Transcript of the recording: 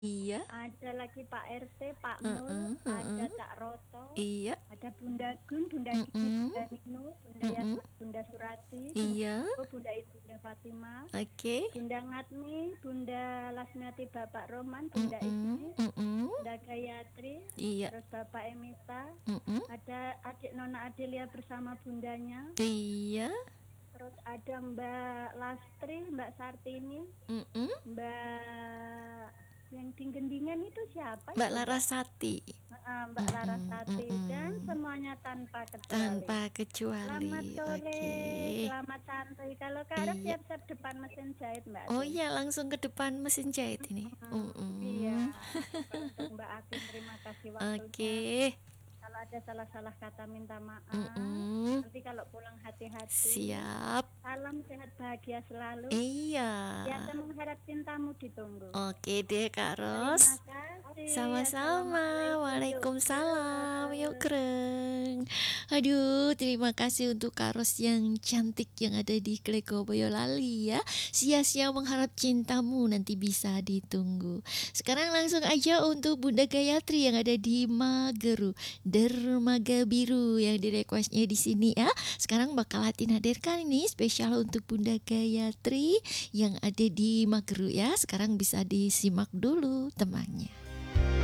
Iya. ada lagi Pak RT, Pak Mul, Heeh, ada heeh. Cak Roto, Iya. ada Bunda Gun, Bunda Didi, Mm-mm. Bunda Ninu, Bunda Mm-mm. Yasma, Bunda Surati, Bunda Iya. Iko, Bunda Ibu, Bunda Fatimah, Oke. Bunda Ngatmi, Bunda Lasmiati, Bapak Roman, Bunda Mm-mm. Ismi, Mm-mm. Bunda Gayatri, Iya. terus Bapak Emita, Mm-mm. ada adik Nona Adelia bersama bundanya, Iya. terus ada Mbak Lastri, Mbak Sartini, Mm-mm. Mbak yang tinggendingan itu siapa Mbak itu Mbak? Larasati. Mbak Mm-mm. Larasati dan Mm-mm. semuanya tanpa kecuali. Tanpa Selamat kecuali. sore, Oke. selamat santai. Kalau Kak Iya. siap-siap depan mesin jahit Mbak Oh Sin. iya, langsung ke depan mesin jahit ini. Iya, Mm-mm. juga untuk Mbak Akin terima kasih waktunya. Oke. Kalau ada salah-salah kata minta maaf. Mm-mm. Nanti kalau pulang hati-hati. Siap. Salam sehat bahagia selalu. Iya. Biasa mengharap cintamu ditunggu. Oke deh Kak Ros. Terima kasih. Sama-sama. Assalamualaikum. Yuk, Waalaikumsalam. Yuk yuk. Kreng. Aduh, terima kasih untuk Kak Ros yang cantik yang ada di Kleko Boyolali ya. Sia-sia mengharap cintamu nanti bisa ditunggu. Sekarang langsung aja untuk Bunda Gayatri yang ada di Mageru, Dermaga Biru yang di requestnya di sini ya. Sekarang bakal Latin hadirkan ini spesial untuk Bunda Gayatri yang ada di Mageru ya. Sekarang bisa disimak dulu temannya.